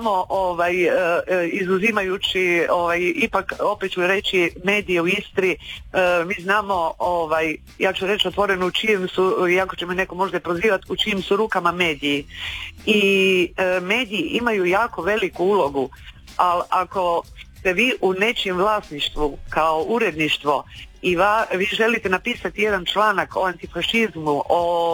izuzimajući ipak opet ću reći medije u Istri, mi znamo, ja ću reći otvoreno, u čijem su, jako će me neko možda prozivati, u čijim su rukama mediji. I mediji imaju jako veliku ulogu, ali ako ste vi u nečijem vlasništvu kao uredništvo i vi želite napisati jedan članak o antifašizmu, o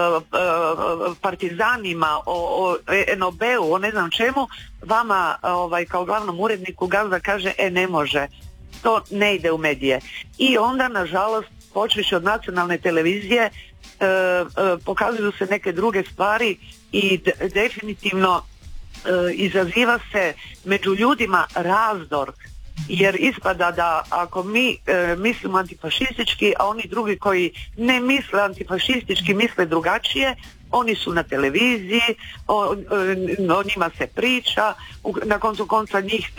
partizanima, o NOB-u, o ne znam čemu, vama kao glavnom uredniku gazda kaže ne može, to ne ide u medije. I onda nažalost počevši od nacionalne televizije pokazuju se neke druge stvari i definitivno izaziva se među ljudima razdor, jer ispada da ako mi mislimo antifašistički, a oni drugi koji ne misle antifašistički misle drugačije, oni su na televiziji, o njima se priča, na koncu konca njih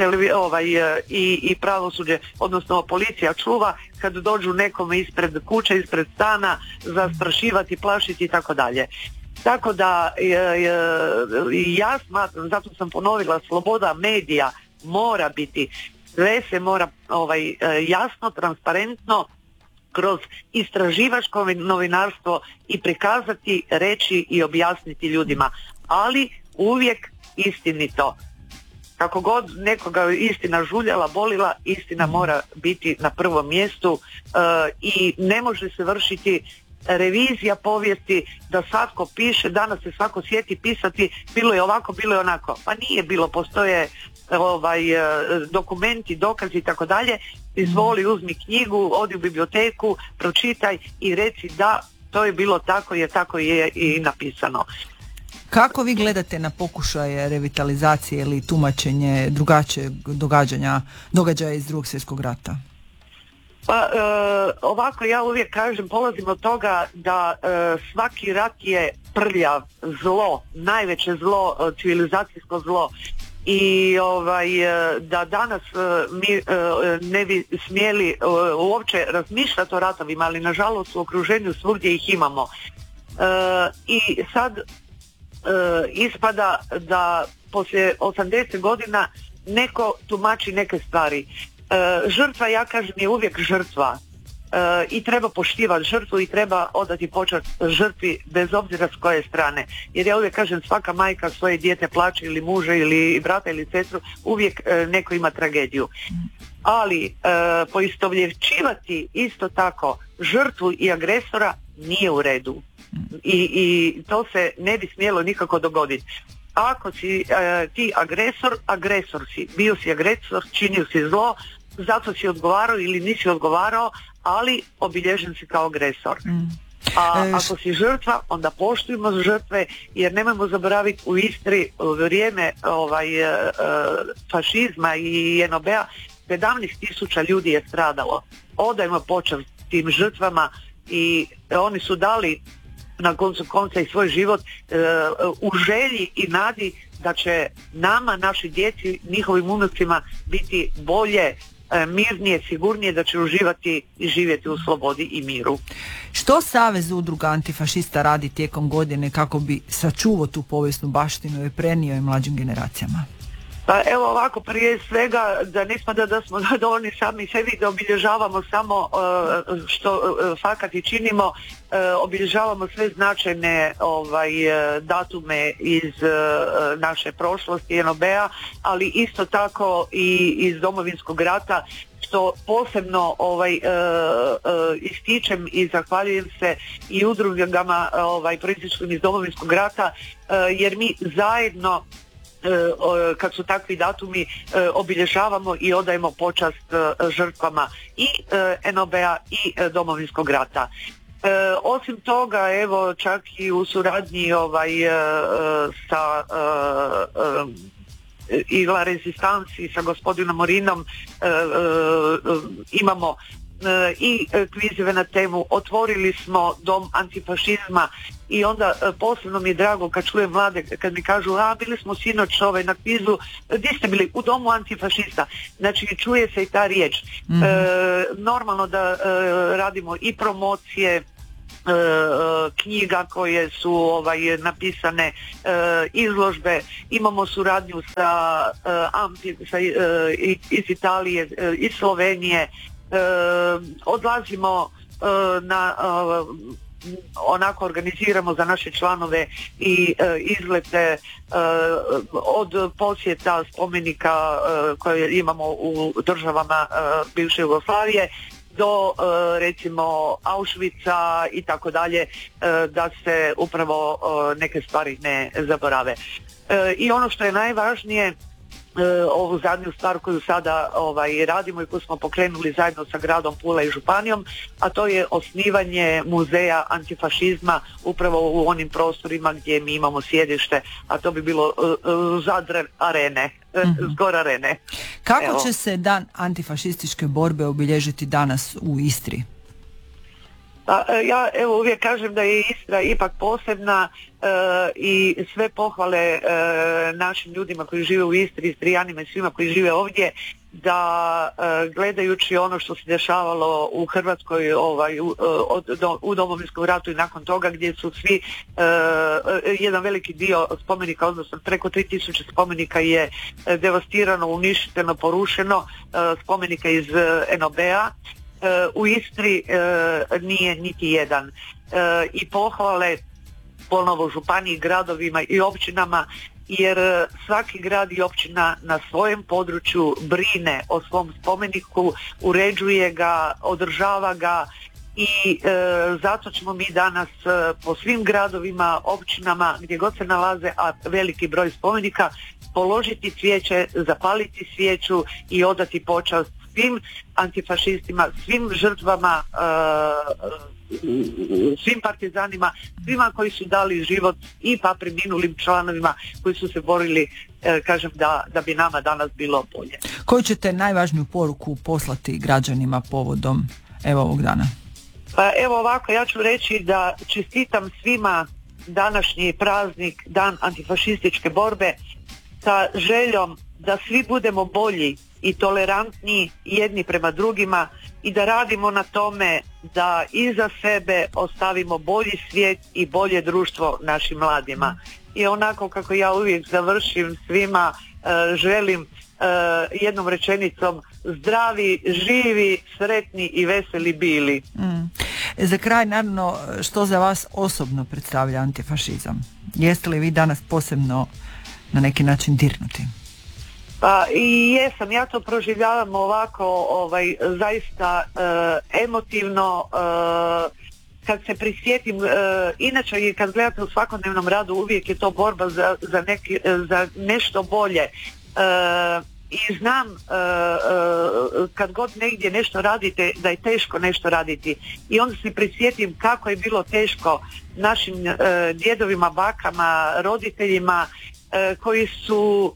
i pravosuđe, odnosno policija čuva kad dođu nekome ispred kuće, ispred stana, zastrašivati, plašiti i tako dalje. Tako da ja smatram, zato sam ponovila, sloboda medija mora biti, sve se mora jasno, transparentno kroz istraživačko novinarstvo i prikazati, reći i objasniti ljudima, ali uvijek istinito. Kako god nekoga istina žuljala, bolila, istina mora biti na prvom mjestu i ne može se vršiti revizija povijesti da svatko piše, danas se svako sjeti pisati bilo je ovako, bilo je onako. Pa nije bilo, postoje dokumenti, dokazi i tako dalje. Izvoli, uzmi knjigu, odi u biblioteku, pročitaj i reci da, to je bilo tako, je tako je i napisano. Kako vi gledate na pokušaje revitalizacije ili tumačenje drugačijeg događaja iz Drugog svjetskog rata? Pa ovako, ja uvijek kažem, polazim od toga da svaki rat je prljav, zlo, najveće zlo, civilizacijsko zlo, i da danas mi ne bi smjeli uopće razmišljati o ratovima, ali nažalost u okruženju svugdje ih imamo. I sad ispada da poslije 80 godina neko tumači neke stvari. Žrtva, ja kažem, je uvijek žrtva i treba poštivati žrtvu i treba odati počast žrtvi bez obzira s koje strane. Jer ja uvijek kažem, svaka majka svoje dijete plaće ili muža ili brata ili sestru, uvijek neko ima tragediju. Ali poistovlječivati isto tako žrtvu i agresora nije u redu. I to se ne bi smjelo nikako dogoditi. Ako si ti agresor si, bio si agresor, činio si zlo, zato si odgovarao ili nisi odgovarao, ali obilježen si kao agresor. A ako si žrtva, onda poštujmo žrtve, jer nemojmo zaboraviti, u Istri u vrijeme fašizma i NOB-a 17.000 ljudi je stradalo. Odajmo počast tim žrtvama i oni su dali na koncu konca i svoj život u želji i nadi da će nama, naši djeci, njihovim unucima biti bolje, mirnije, sigurnije, da će uživati i živjeti u slobodi i miru. Što Savez udruga antifašista radi tijekom godine kako bi sačuvao tu povijesnu baštinu i prenio je mlađim generacijama? Pa evo ovako, prije svega da ne ispada da smo zadovoljni sami sebi, da obilježavamo samo što fakat i činimo, obilježavamo sve značajne datume iz naše prošlosti NOB-a, ali isto tako i iz Domovinskog rata, što posebno ističem i zahvaljujem se i udrugama proizišlim iz Domovinskog rata, jer mi zajedno kad su takvi datumi obilježavamo i odajemo počast žrtvama i NOB-a i Domovinskog rata. Osim toga, evo, čak i u suradnji sa i La Resistance i sa gospodinom Morinom imamo i kvizove na temu, otvorili smo dom antifašizma i onda posebno mi je drago kad čujem mlade kad mi kažu bili smo sinoć na kvizu, gdje ste bili? U domu antifašista. Znači čuje se i ta riječ. Normalno da radimo i promocije knjiga koje su napisane, izložbe, imamo suradnju iz Italije, iz Slovenije, odlazimo onako organiziramo za naše članove i izlete od posjeta spomenika koje imamo u državama bivše Jugoslavije do recimo Auschwitza i tako dalje, da se upravo neke stvari ne zaborave. I ono što je najvažnije, ovu zadnju stvar koju sada radimo i koju smo pokrenuli zajedno sa gradom Pula i županijom, a to je osnivanje muzeja antifašizma upravo u onim prostorima gdje mi imamo sjedište, a to bi bilo Zadar arene, zgor arene. Kako će se dan antifašističke borbe obilježiti danas u Istri? Ja uvijek kažem da je Istra ipak posebna i sve pohvale našim ljudima koji žive u Istri, Istrijanima i svima koji žive ovdje, da gledajući ono što se dešavalo u Hrvatskoj u Domovinskom ratu i nakon toga, gdje su svi jedan veliki dio spomenika, odnosno preko 3000 spomenika je devastirano, uništeno, porušeno, spomenika iz NOB-a. U Istri nije niti jedan. I pohvale ponovo županiji, gradovima i općinama, jer svaki grad i općina na svojem području brine o svom spomeniku, uređuje ga, održava ga i zato ćemo mi danas po svim gradovima, općinama, gdje god se nalaze, a veliki broj spomenika, položiti cvijeće, zapaliti svijeću i odati počast svim antifašistima, svim žrtvama, svim partizanima, svima koji su dali život i pa preminulim članovima koji su se borili, kažem, da bi nama danas bilo bolje. Koju ćete najvažniju poruku poslati građanima povodom ovog dana? Pa ovako, ja ću reći da čestitam svima današnji praznik, dan antifašističke borbe, sa željom da svi budemo bolji i tolerantniji jedni prema drugima i da radimo na tome da iza sebe ostavimo bolji svijet i bolje društvo našim mladima. I onako kako ja uvijek završim, svima želim jednom rečenicom: zdravi, živi, sretni i veseli bili. Za kraj, naravno, što za vas osobno predstavlja antifašizam? Jeste li vi danas posebno na neki način dirnuti? Pa i jesam, ja to proživljavam ovako zaista emotivno, kad se prisjetim, inače i kad gledate u svakodnevnom radu uvijek je to borba za nešto bolje. I znam kad god negdje nešto radite da je teško nešto raditi, i onda se prisjetim kako je bilo teško našim djedovima, bakama, roditeljima koji su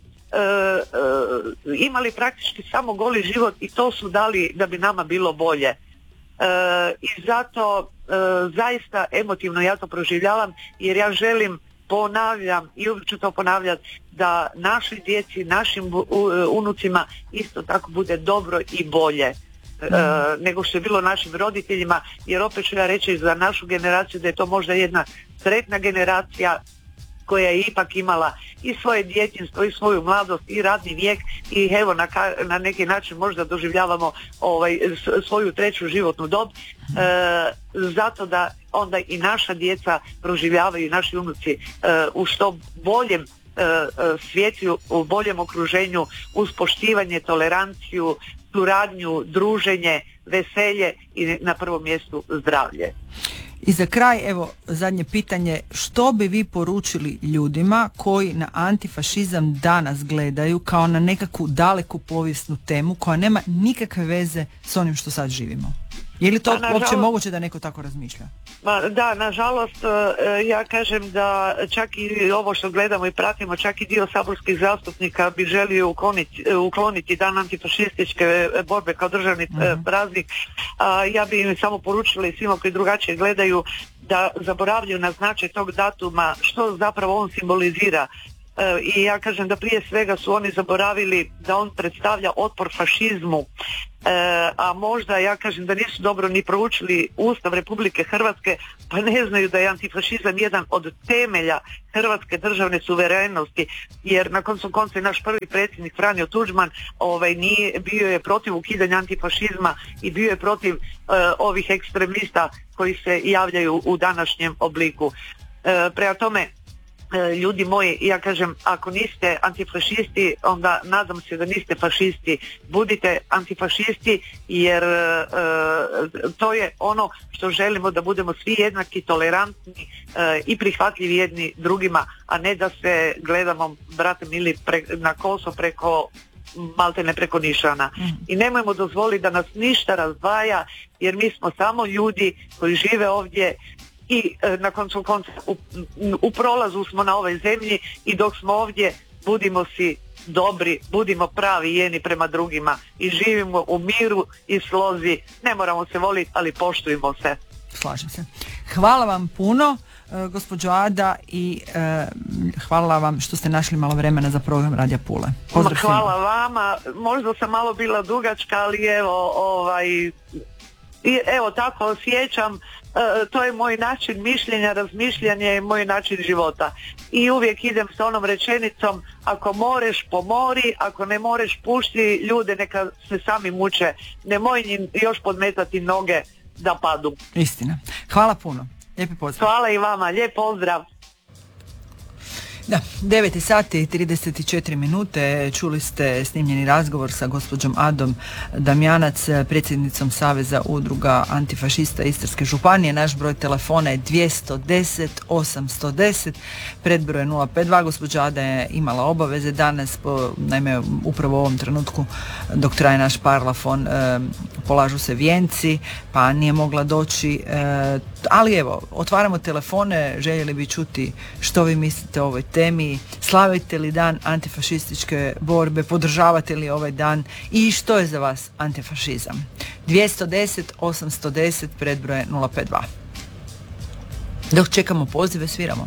imali praktički samo goli život i to su dali da bi nama bilo bolje. I zato zaista emotivno ja to proživljavam, jer ja želim, ponavljam i uvijek ću to ponavljati, da našoj djeci, našim unucima isto tako bude dobro i bolje nego što je bilo našim roditeljima, jer opet ću ja reći za našu generaciju da je to možda jedna sretna generacija koja je ipak imala i svoje djetinjstvo i svoju mladost i radni vijek i evo na neki način možda doživljavamo svoju treću životnu dob, zato da onda i naša djeca proživljavaju i naši unuci u što boljem svijetu, u boljem okruženju, uz poštivanje, toleranciju, suradnju, druženje, veselje i na prvom mjestu zdravlje. I za kraj, zadnje pitanje, što bi vi poručili ljudima koji na antifašizam danas gledaju kao na nekakvu daleku povijesnu temu koja nema nikakve veze s onim što sad živimo? Je li to uopće moguće da neko tako razmišlja? Da, nažalost, ja kažem da čak i ovo što gledamo i pratimo, čak i dio saborskih zastupnika bi želio ukloniti dan antifašističke borbe kao državni praznik. Ja bi im samo poručila i svima koji drugačije gledaju da zaboravljaju na značaj tog datuma, što zapravo on simbolizira. i ja kažem da prije svega su oni zaboravili da on predstavlja otpor fašizmu, a možda ja kažem da nisu dobro ni proučili Ustav Republike Hrvatske, pa ne znaju da je antifašizam jedan od temelja hrvatske državne suverenosti, jer na koncu konca naš prvi predsjednik Franjo Tuđman bio je protiv ukidanja antifašizma i bio je protiv ovih ekstremista koji se javljaju u današnjem obliku. Prema tome, ljudi moji, ja kažem, ako niste antifašisti, onda nadam se da niste fašisti. Budite antifašisti, jer to je ono što želimo, da budemo svi jednaki, tolerantni i prihvatljivi jedni drugima, a ne da se gledamo, brate mili, na koso preko maltene preko nišana. I nemojmo dozvoliti da nas ništa razdvaja, jer mi smo samo ljudi koji žive ovdje i na koncu konca u prolazu smo na ovoj zemlji, i dok smo ovdje budimo si dobri, budimo pravi jedni prema drugima i živimo u miru i slozi. Ne moramo se voliti, ali poštujmo se. Slažem se. Hvala vam puno, gospođo Ada, i hvala vam što ste našli malo vremena za program Radija Pule. Pozdrav svima. Hvala vama, možda sam malo bila dugačka, ali evo tako osjećam, to je moj način mišljenja, razmišljanja i moj način života. I uvijek idem s onom rečenicom, ako moreš pomori, ako ne moreš pušti ljude neka se sami muče, nemoj im još podmetati noge da padu. Istina. Hvala puno. Lijepi pozdrav. Hvala i vama, lijep pozdrav. Da, 9 sati i 34 minute, čuli ste snimljeni razgovor sa gospođom Adom Damjanac, predsjednicom Saveza udruga antifašista Istarske županije. Naš broj telefona je 210 810, predbroj je 052. Gospođa Ada je imala obaveze danas, naime upravo u ovom trenutku dok traje naš parlafon polažu se vijenci, pa nije mogla doći, ali evo, otvaramo telefone, željeli bi čuti što vi mislite o ovoj temi, slavite li dan antifašističke borbe, podržavate li ovaj dan i što je za vas antifašizam. 210 810, predbroj je 052. Dok čekamo pozive, sviramo.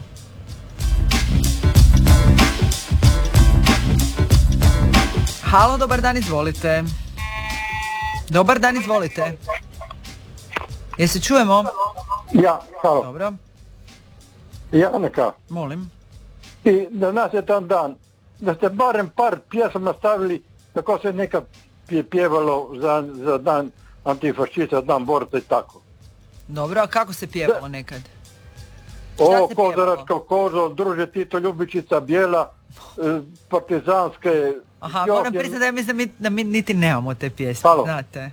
Halo, dobar dan, izvolite. Dobar dan, izvolite. Jel se čujemo? Ja, halo. Dobro. Ja, neka. Molim. I da nas je tam dan, da ste barem par pjesama stavili kako se nekad pjevalo za dan antifašista, dan borca i tako. Dobro, a kako se pjevalo nekad? O, Kozaračko kozo, druže Tito, Ljubičica, Bijela, partizanske... Aha, moram priznati da ja mislim da mi niti nemamo te pjesme, halo. Znate.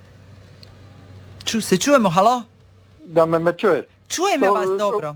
Se čujemo, halo? Da me čuješ. Čujem ja vas dobro.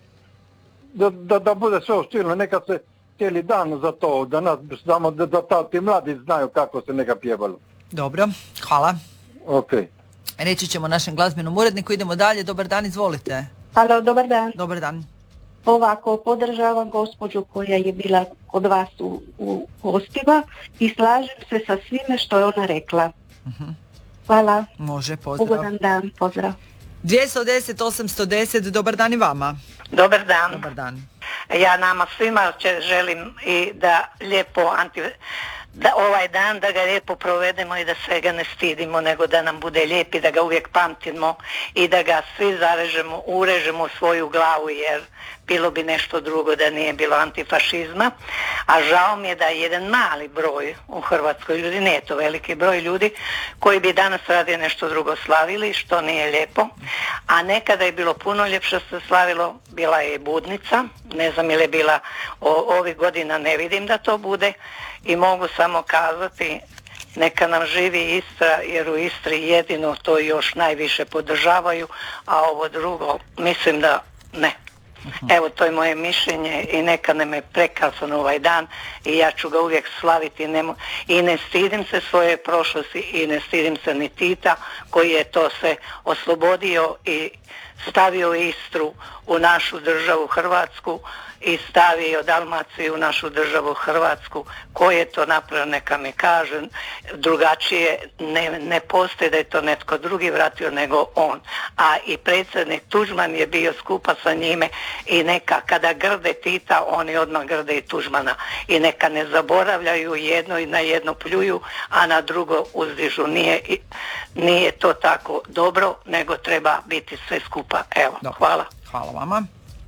Da bude sve ostilno, neka se cijeli dan za to, da nas znamo, da ti mladi znaju kako se neka pjevalo. Dobro, hvala. Ok. Reći ćemo našem glazbenom uredniku, idemo dalje, dobar dan, izvolite. Halo, dobar dan. Dobar dan. Ovako, podržavam gospođu koja je bila kod vas u gostima i slažem se sa svime što je ona rekla. Hvala. Može, pozdrav. Ugodan dan, pozdrav. 210 810, dobar dan i vama. Dobar dan. Dobar dan. Ja nama svima želim i da lijepo da ovaj dan da ga lijepo provedemo i da se ga ne stidimo, nego da nam bude lijep i da ga uvijek pamtimo i da ga svi urežemo u svoju glavu, jer bilo bi nešto drugo da nije bilo antifašizma. A žao mi je da je jedan mali broj u Hrvatskoj ljudi, nije to veliki broj ljudi, koji bi danas radije nešto drugo slavili, što nije lijepo. A nekada je bilo puno ljepše se slavilo, bila je i Budnica, ne znam ili je bila ovih godina, ne vidim da to bude, i mogu samo kazati neka nam živi Istra, jer u Istri jedino to još najviše podržavaju, a ovo drugo mislim da ne. Evo, to je moje mišljenje i neka nam je prekrasan ovaj dan i ja ću ga uvijek slaviti i ne stidim se svoje prošlosti i ne stidim se ni Tita koji je to se oslobodio i stavio Istru u našu državu Hrvatsku i stavio Dalmaciju u našu državu Hrvatsku. Ko je to napravio, neka mi kaže. Drugačije ne postoji da je to netko drugi vratio nego on. A i predsjednik Tuđman je bio skupa sa njime i neka kada grde Tita, oni odmah grde i Tuđmana. I neka ne zaboravljaju jedno i na jedno pljuju, a na drugo uzdižu. Nije to tako dobro, nego treba biti sve skupa. Evo, dobro. Hvala. Hvala vama.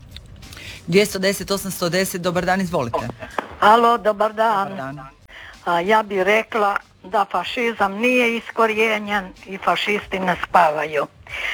210 810, dobar dan, izvolite. Alo, dobar dan. Dobar dan. Ja bih rekla da fašizam nije iskorijenjen i fašisti ne spavaju.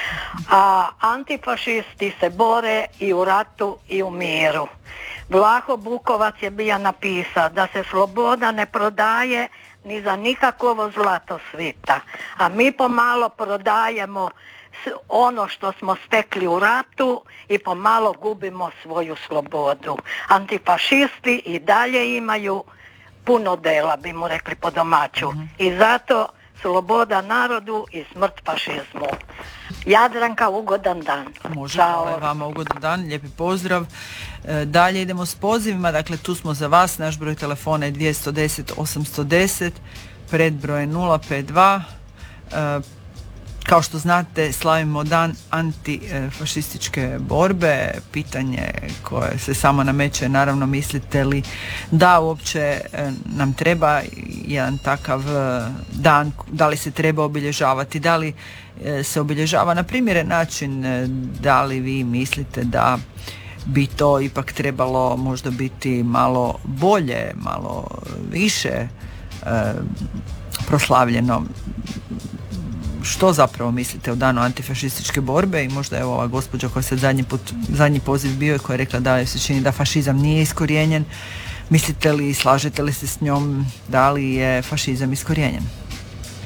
A antifašisti se bore i u ratu i u miru. Vlaho Bukovac je bio napisao da se sloboda ne prodaje ni za nikakovo zlato svita. A mi pomalo prodajemo ono što smo stekli u ratu i pomalo gubimo svoju slobodu. Antifašisti i dalje imaju puno dela, bi mu rekli po domaću. I zato sloboda narodu i smrt fašizmu. Jadranka, ugodan dan. Može, hvala vama, ugodan dan, lijepi pozdrav. Dalje idemo s pozivima, dakle tu smo za vas, naš broj telefona je 210 810, predbroj 052. Kao što znate, slavimo dan antifašističke borbe. Pitanje koje se samo nameće, naravno, mislite li da uopće nam treba jedan takav dan, da li se treba obilježavati, da li se obilježava na primjeren način, da li vi mislite da bi to ipak trebalo možda biti malo bolje, malo više proslavljeno. Što zapravo mislite o danu antifašističke borbe? I možda je ova gospođa koja se zadnji poziv bio i koja je rekla da se čini da fašizam nije iskorijenjen. Mislite li, slažete li se s njom, da li je fašizam iskorijenjen?